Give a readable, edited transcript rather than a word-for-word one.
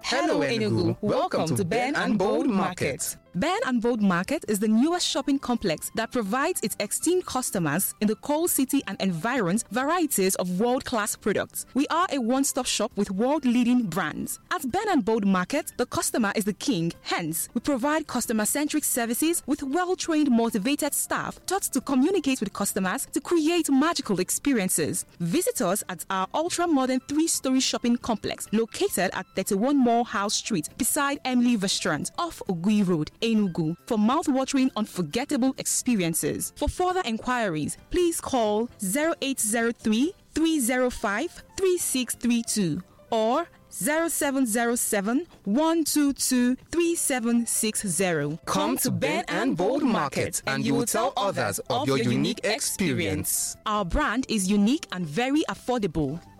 Hello Enugu, welcome to Ben and Bold Market. Ben and Bold Market is the newest shopping complex that provides its esteemed customers in the coal city and environs varieties of world-class products. We are a one-stop shop with world-leading brands. At Ben and Bold Market, the customer is the king. Hence, we provide customer-centric services with well-trained, motivated staff taught to communicate with customers to create magical experiences. Visit us at our ultra-modern 3-story shopping complex located at 31 Morehouse Street beside Emily Restaurant off Ogui Road, Enugu, for mouth-watering, unforgettable experiences. For further inquiries, please call 0803 305 3632 or 0707 122 3760. Come to Ben and Bold Market and you will tell others of your unique experience. Our brand is unique and very affordable.